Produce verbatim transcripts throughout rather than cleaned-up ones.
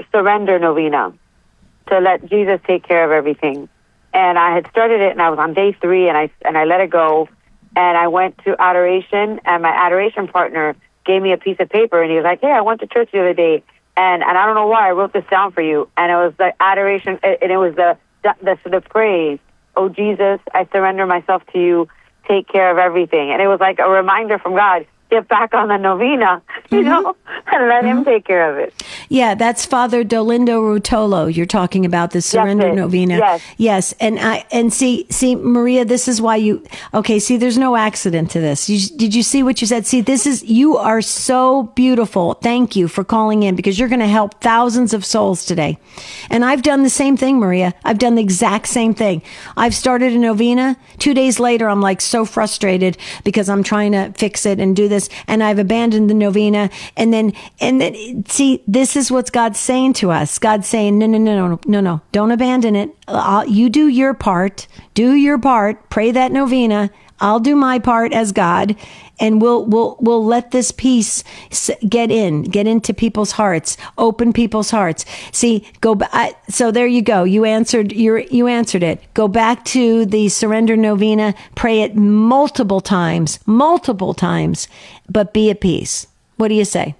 surrender novena to let Jesus take care of everything. And I had started it, and I was on day three, and I and I let it go. And I went to adoration, and my adoration partner gave me a piece of paper, and he was like, "Hey, I went to church the other day, and, and I don't know why I wrote this down for you." And it was the adoration, and it was the the, the, the praise. "Oh, Jesus, I surrender myself to you. Take care of everything." And it was like a reminder from God, get back on the novena, you mm-hmm. know, and let mm-hmm. him take care of it. Yeah, that's Father Dolindo Rotolo. You're talking about the surrender yes, novena. Yes. Yes. And I, and see, see, Maria, this is why you, okay, see, there's no accident to this. You, did you see what you said? See, this is, you are so beautiful. Thank you for calling in, because you're going to help thousands of souls today. And I've done the same thing, Maria. I've done the exact same thing. I've started a novena. Two days later, I'm like so frustrated because I'm trying to fix it and do this. And I've abandoned the novena. And then, and then, see, this is what God's saying to us. God's saying, no, no, no, no, no, no, don't abandon it. I'll, you do your part, do your part, pray that novena. I'll do my part as God, and we'll, we'll, we'll let this peace get in, get into people's hearts, open people's hearts. See, go back. So there you go. You answered, you you answered it. Go back to the surrender novena, pray it multiple times, multiple times, but be at peace. What do you say?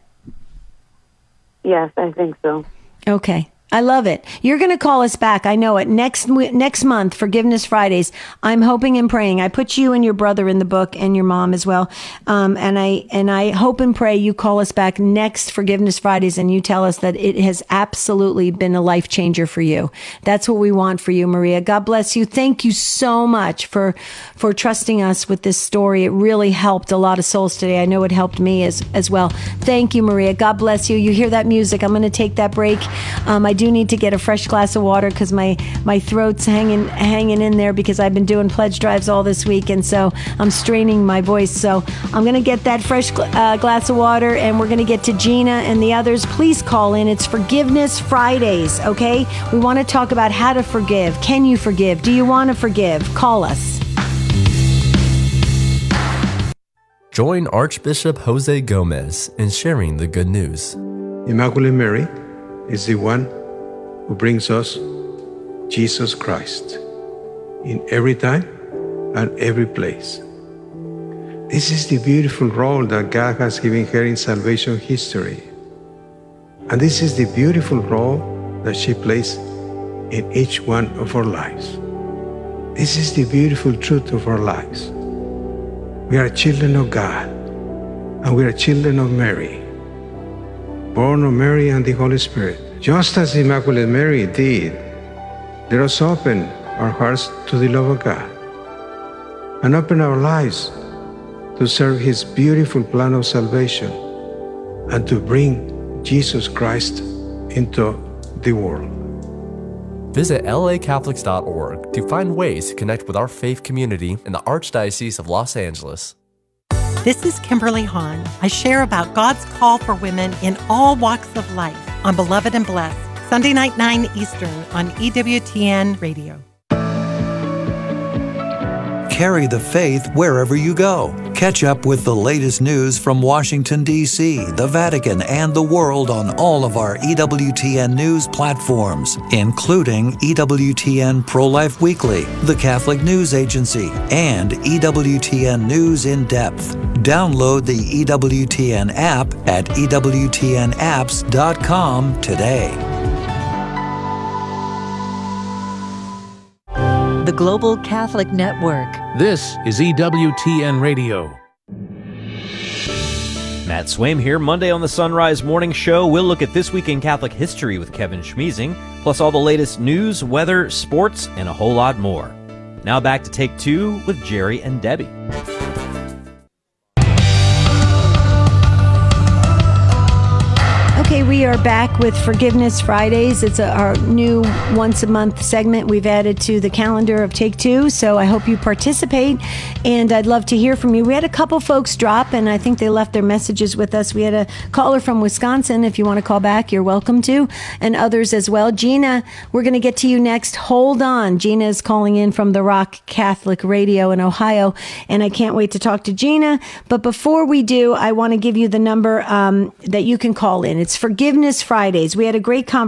Yes, I think so. Okay. I love it. You're going to call us back. I know it. Next next month, Forgiveness Fridays. I'm hoping and praying. I put you and your brother in the book, and your mom as well. Um, and I and I hope and pray you call us back next Forgiveness Fridays, and you tell us that it has absolutely been a life changer for you. That's what we want for you, Maria. God bless you. Thank you so much for for trusting us with this story. It really helped a lot of souls today. I know it helped me as as well. Thank you, Maria. God bless you. You hear that music? I'm going to take that break. Um, I do need to get a fresh glass of water because my my throat's hanging hanging in there because I've been doing pledge drives all this week, and so I'm straining my voice. So I'm going to get that fresh uh, glass of water, and we're going to get to Gina and the others. Please call in. It's Forgiveness Fridays, okay? We want to talk about how to forgive. Can you forgive? Do you want to forgive? Call us. Join Archbishop Jose Gomez in sharing the good news. Immaculate Mary is the one who brings us Jesus Christ in every time and every place. This is the beautiful role that God has given her in salvation history. And this is the beautiful role that she plays in each one of our lives. This is the beautiful truth of our lives. We are children of God, and we are children of Mary, born of Mary and the Holy Spirit. Just as Immaculate Mary did, let us open our hearts to the love of God and open our lives to serve His beautiful plan of salvation and to bring Jesus Christ into the world. Visit L A Catholics dot org to find ways to connect with our faith community in the Archdiocese of Los Angeles. This is Kimberly Hahn. I share about God's call for women in all walks of life on Beloved and Blessed, Sunday night, nine Eastern on E W T N Radio. Carry the faith wherever you go. Catch up with the latest news from Washington, D C, the Vatican, and the world on all of our E W T N news platforms, including E W T N Pro-Life Weekly, the Catholic News Agency, and E W T N News in Depth. Download the E W T N app at E W T N apps dot com today. The Global Catholic Network. This is E W T N Radio. Matt Swaim here. Monday on the Sunrise Morning Show, we'll look at This Week in Catholic History with Kevin Schmeezing, plus all the latest news, weather, sports, and a whole lot more. Now back to Take Two with Jerry and Debbie. Okay, we are back with Forgiveness Fridays. It's a, our new once-a-month segment we've added to the calendar of Take Two, so I hope you participate, and I'd love to hear from you. We had a couple folks drop, and I think they left their messages with us. We had a caller from Wisconsin. If you want to call back, you're welcome to, and others as well. Gina, we're going to get to you next. Hold on. Gina is calling in from the Rock Catholic Radio in Ohio, and I can't wait to talk to Gina, but before we do, I want to give you the number um, that you can call in. It's Forgiveness Fridays. We had a great conversation